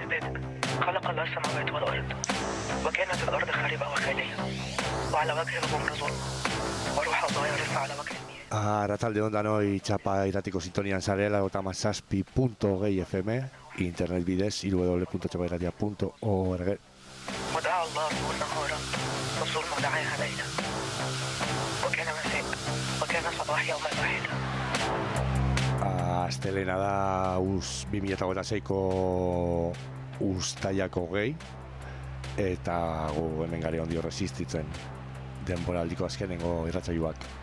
البدء خلق الله السماوات والأرض وكانت الأرض خاربة وخالية وعلى وجه الغمر ظلم وروح الله يرف على وجه المياه. Arratsalde on danoi txapa iratiko sintonian zarela /6.2 FM internet bidez www.txapairatia.org. ودعا الله النور نهارا والظلمة دعاها ليلا وكان مساء وكان صباح يوم واحد. Astelena da 2026ko uztailako 20 eta gu hemen gare ondio resistitzen denboraldiko azkenengo irratzailuak.